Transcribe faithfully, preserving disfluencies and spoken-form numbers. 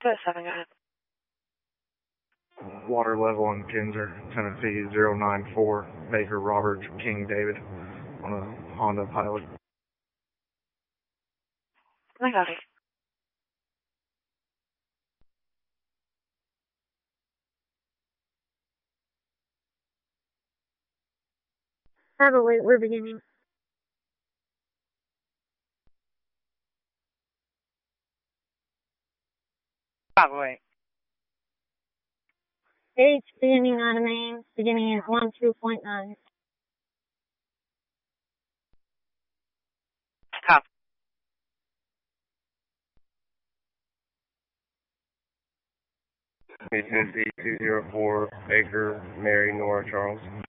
seven, go ahead. Water level in Kinzer, Tennessee, zero nine four, Baker Robert King David, on a Honda Pilot. I got it. Have a wait, we're beginning. Have a wait. H beginning on a main, beginning at one two point nine. Copy. Tennessee two zero four, Baker Mary Nora Charles.